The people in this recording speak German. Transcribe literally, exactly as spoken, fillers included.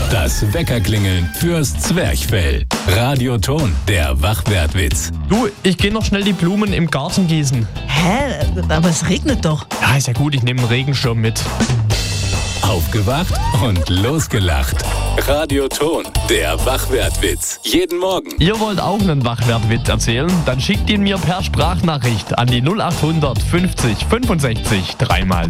Das Weckerklingeln fürs Zwerchfell. Radioton, der Wachwertwitz. Du, ich gehe noch schnell die Blumen im Garten gießen. Hä? Aber es regnet doch. Ja, ist ja gut, ich nehme einen Regenschirm mit. Aufgewacht und losgelacht. Radioton, der Wachwertwitz. Jeden Morgen. Ihr wollt auch einen Wachwertwitz erzählen? Dann schickt ihn mir per Sprachnachricht an die null acht hundert fünfzig fünfundsechzig dreimal.